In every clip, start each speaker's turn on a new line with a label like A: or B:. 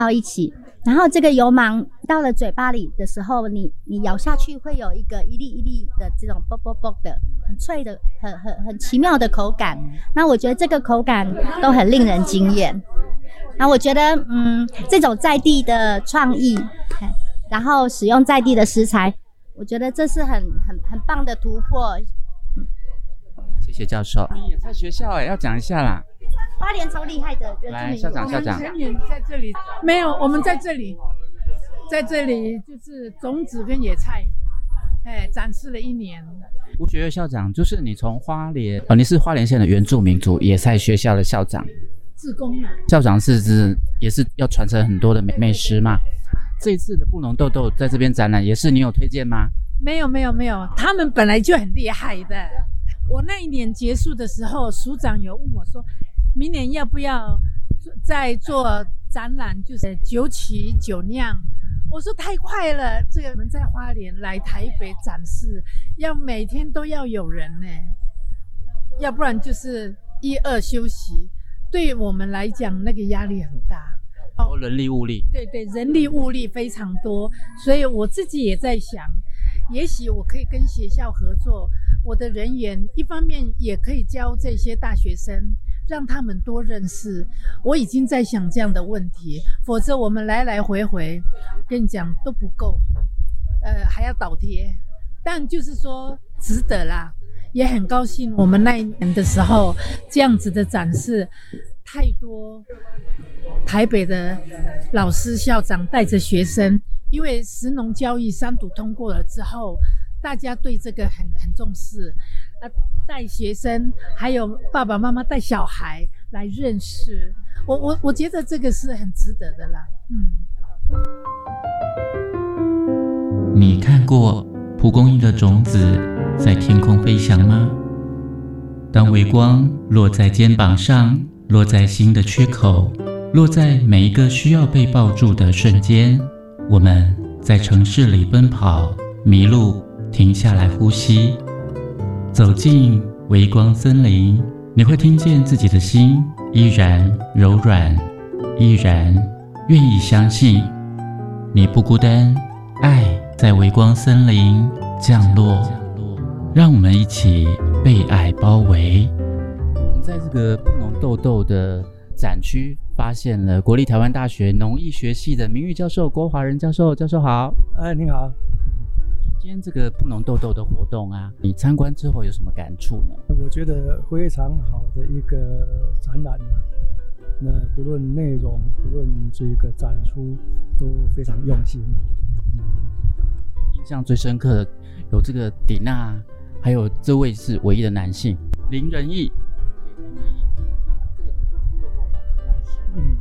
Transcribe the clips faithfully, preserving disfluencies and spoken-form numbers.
A: 到一起，然后这个油芒到了嘴巴里的时候，你你咬下去会有一个一粒一粒的这种啵啵啵的很脆的很很很奇妙的口感。那我觉得这个口感都很令人惊艳。那我觉得嗯这种在地的创意，然后使用在地的食材，我觉得这是很很很棒的突破。
B: 谢谢教授。你野菜学校哎，要讲一下啦。
A: 花莲超厉害的，
B: 来校长校长。
C: 前年在这里没有，我们在这里，在这里就是种子跟野菜，哎，展示了一年。
B: 吴学月校长，就是你从花莲哦，你是花莲县的原住民族野菜学校的校长。
C: 志工啊。
B: 校长是指也是要传承很多的美美食嘛？这一次的布农豆豆在这边展览，也是你有推荐吗？
C: 没有没有没有，他们本来就很厉害的。我那一年结束的时候，署长有问我说，明年要不要再做展览，就是酒曲酒酿。我说太快了，这个我们在花莲来台北展示，要每天都要有人呢，要不然就是一二休息，对我们来讲那个压力很大。
B: 哦，人力物力，
C: 对对，人力物力非常多，所以我自己也在想，也许我可以跟学校合作，我的人员一方面也可以教这些大学生，让他们多认识。我已经在想这样的问题，否则我们来来回回跟你讲都不够，呃，还要倒贴。但就是说值得啦，也很高兴我们那一年的时候这样子的展示，太多台北的老师校长带着学生，因为食农教育三读通过了之后，大家对这个很很重视，呃，带学生还有爸爸妈妈带小孩来认识，我我我觉得这个是很值得的啦。嗯，
D: 你看过蒲公英的种子在天空飞翔吗？当微光落在肩膀上，落在心的缺口，落在每一个需要被抱住的瞬间，我们在城市里奔跑，迷路，停下来呼吸，走进微光森林，你会听见自己的心依然柔软，依然愿意相信你不孤单，爱在微光森林降落，让我们一起被爱包围。
B: 我们在这个布农豆豆的展区发现了国立台湾大学农艺学系的名誉教授郭华仁教授。教授好。
E: 哎，您好。
B: 今天这个布农豆豆的活动啊，你参观之后有什么感触呢？
E: 我觉得非常好的一个展览啊，那不论内容，不论这个展出，都非常用心。
B: 印象最深刻的有这个迪娜，还有这位是唯一的男性林仁义。嗯，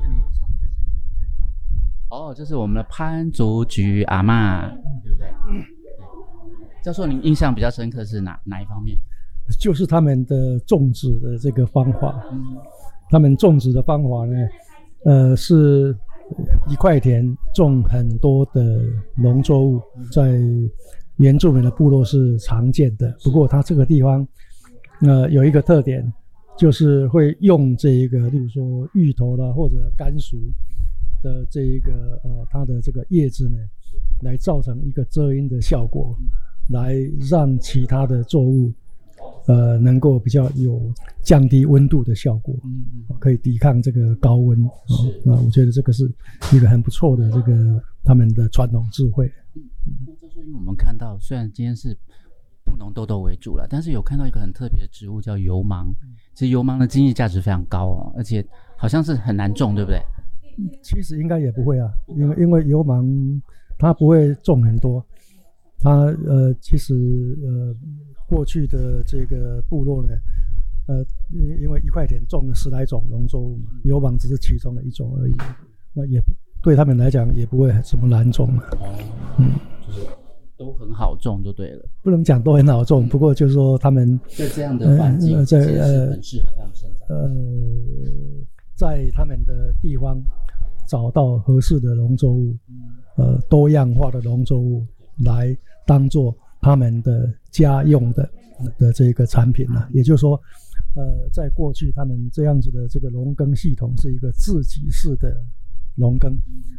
B: 哦，就是我们的潘竹菊阿嬷，对不对？嗯。教授，您印象比较深刻是哪哪一方面？
E: 就是他们的种植的这个方法。嗯，他们种植的方法呢，呃，是一块田种很多的农作物，在原住民的部落是常见的。不过，它这个地方，呃，有一个特点，就是会用这一个，例如说芋头啦或者甘薯的这一个呃，它的这个叶子呢，来造成一个遮阴的效果。来让其他的作物，呃，能够比较有降低温度的效果，嗯，可以抵抗这个高温。哦，那我觉得这个是一个很不错的这个他们的传统智慧。
B: 嗯，那就是因为我们看到，虽然今天是布农豆豆为主了，但是有看到一个很特别的植物叫油芒。其实油芒的经济价值非常高哦，而且好像是很难种，对不对？
E: 其实应该也不会啊，因为因为油芒它不会种很多。它呃，其实呃，过去的这个部落呢，呃，因为一块田种了十来种农作物嘛，油芒只是其中的一种而已，那也对他们来讲也不会什么难种嘛。
B: 哦，嗯，就是都很好种就对了。
E: 不能讲都很好种，不过就是说他们
B: 在这样的环境，呃，
E: 在
B: 呃很适合他们生长。
E: 呃，在他们的地方找到合适的农作物，呃，多样化的农作物来当做他们的家用的的这个产品啊，也就是说，呃，在过去他们这样子的这个农耕系统是一个自给式的农耕。